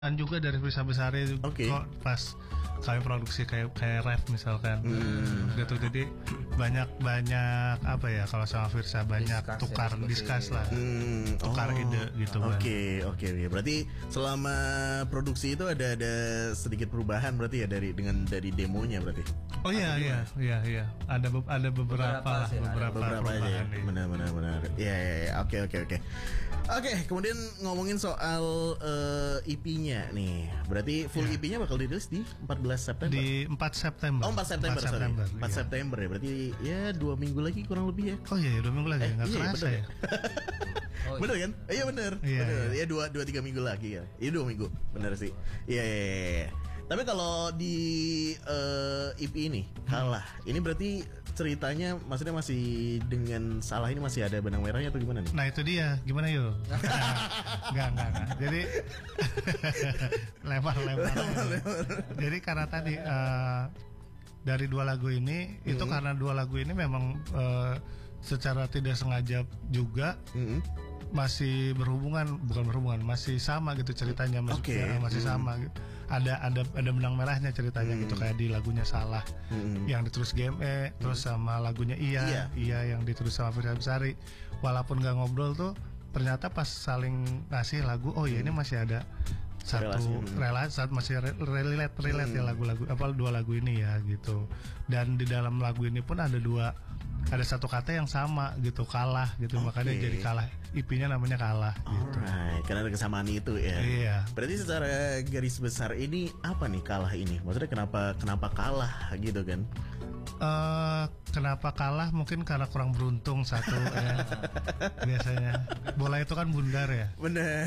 juga dari Firsa Besari kok pas kami produksi kayak ref misalkan gitu. Jadi banyak apa ya, kalau sama Firsa banyak tukar diskus lah, tukar ide gitu. Oke. Berarti selama produksi itu ada sedikit perubahan berarti ya dari demonya berarti. Oh iya. Ada beberapa perubahan. Benar. Iya. Oke. Oke, kemudian ngomongin soal EP-nya nih. Berarti full EP-nya bakal dirilis di 14 September. Di 4 September. Oh, 4 September. 4 September ya. Berarti ya 2 minggu lagi kurang lebih ya. Oh iya, 2 minggu lagi. Enggak kerasa ya. Bener kan? Iya bener. Ya 2-3 minggu lagi ya. Iya 2 minggu. Bener sih. Iya. Tapi kalau di EP ini kalah. Ini berarti ceritanya maksudnya masih dengan salah ini masih ada benang merahnya atau gimana nih? Nah itu dia, gimana yuk? Enggak. Jadi lempar. Jadi karena tadi dari 2 lagu ini itu karena 2 lagu ini memang secara tidak sengaja juga masih masih sama gitu ceritanya, masih sama gitu. Ada benang merahnya ceritanya gitu, kayak di lagunya Salah yang ditulis GME, terus sama lagunya Iya yang ditulis sama Firsa Besari. Walaupun nggak ngobrol tuh, ternyata pas saling ngasih lagu, oh iya ini masih ada satu relasi, masih relate ya lagu-lagu 2 lagu ini ya gitu. Dan di dalam lagu ini pun ada satu kata yang sama gitu, kalah gitu. Makanya jadi kalah, IP-nya namanya Kalah gitu. Alright, karena ada kesamaan itu ya. Iya. Berarti secara garis besar ini apa nih Kalah ini? Maksudnya kenapa kalah gitu kan? Kenapa kalah? Mungkin karena kurang beruntung satu ya. Biasanya bola itu kan bundar ya. Bener.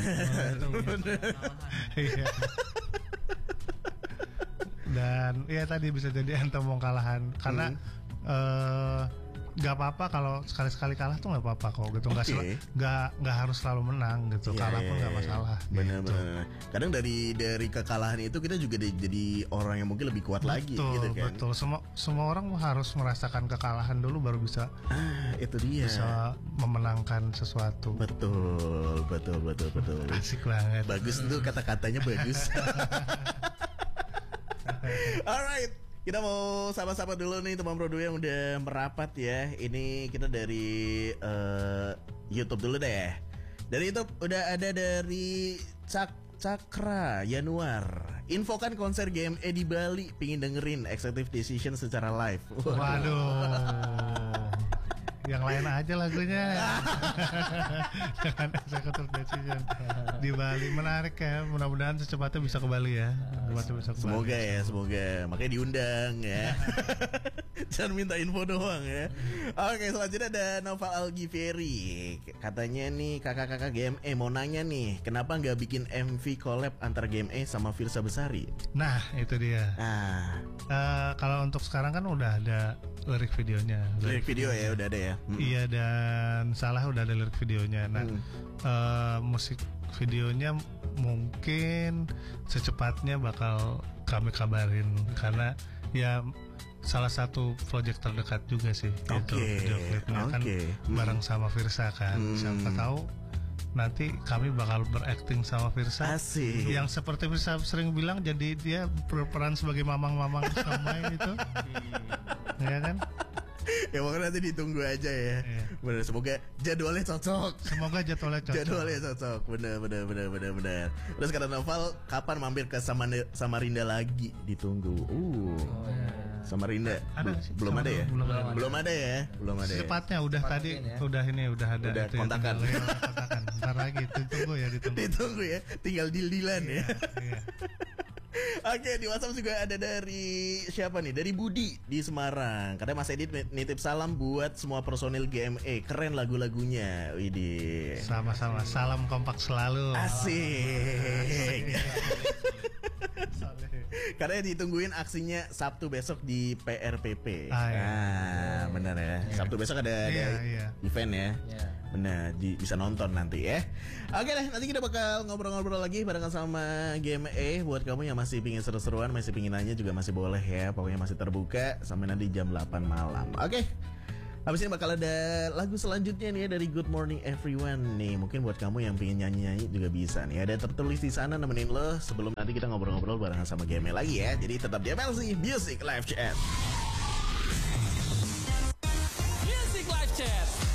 Iya. Dan ya tadi bisa jadi entomong kalahan karena nggak apa-apa kalau sekali-sekali kalah tuh nggak apa-apa kok gitu. Nggak harus selalu menang gitu. Kalah pun nggak masalah. Bener. Kadang dari kekalahan itu kita juga jadi orang yang mungkin lebih kuat lagi gitu kan. Betul. Semua orang harus merasakan kekalahan dulu baru bisa itu dia, bisa memenangkan sesuatu. Betul. Asik banget. Bagus tuh kata-katanya bagus. Alright. Kita mau sapa-sapa dulu nih teman Bro yang udah merapat ya. Ini kita dari YouTube dulu deh. Dari YouTube udah ada dari Cakra Januar. Infokan konser GME di Bali, pingin dengerin Executive Decision secara live. Waduh. Yang lain aja lagunya. Jangan Executive Decision di Bali. Menarik ya. Mudah-mudahan secepatnya bisa ke Bali ya. Semoga. Makanya diundang ya. Jangan minta info doang ya. Oke, selanjutnya ada Noval Algiveri. Katanya nih kakak-kakak GME mau nanya nih, kenapa nggak bikin MV collab antar GME sama Firsa Besari? Nah itu dia. Kalau untuk sekarang kan udah ada lirik videonya. Lirik video ya udah ada ya. Iya, dan Salah udah ada lirik videonya. Nah musik videonya mungkin secepatnya bakal kami kabarin karena ya salah satu project terdekat juga sih itu video klipnya kan bareng sama Firsa kan. Siapa tahu nanti kami bakal berakting sama Firsa. Asik. Yang seperti Firsa sering bilang, jadi dia berperan sebagai mamang-mamang sama itu. Ya kan? Ya makanya nanti ditunggu aja ya. Bener, semoga jadwalnya cocok. Jadwalnya cocok. Bener. Terus kata Noval, kapan mampir ke Samarinda lagi? Ditunggu. Samarinda belum ada ya? Belum ada ya? Secepatnya udah tadi ya? udah ada. Udah kontakan. Bentar lagi ditunggu ya. Tinggal deal-dealan ya. Iya. Oke, di WhatsApp juga ada dari siapa nih? Dari Budi di Semarang. Katanya Mas Edit nitip salam buat semua personil GME. Keren lagu-lagunya. Widih. Sama-sama. Salam kompak selalu. Asik. Karena ditungguin aksinya Sabtu besok di PRPP. Benar ya. Sabtu besok ada event ya. Benar, bisa nonton nanti ya. Oke deh, nanti kita bakal ngobrol-ngobrol lagi barengan sama GME. Buat kamu yang masih pingin seru-seruan, masih pingin nanya juga masih boleh ya. Pokoknya masih terbuka sampai nanti jam 8 malam. Oke. Habis ini bakal ada lagu selanjutnya nih ya dari Good Morning Everyone nih. Mungkin buat kamu yang pengen nyanyi-nyanyi juga bisa nih. Ada tertulis di sana nemenin lo sebelum nanti kita ngobrol-ngobrol barengan sama game lagi ya. Jadi tetap di MLC Music Live Chat. Music Live Chat.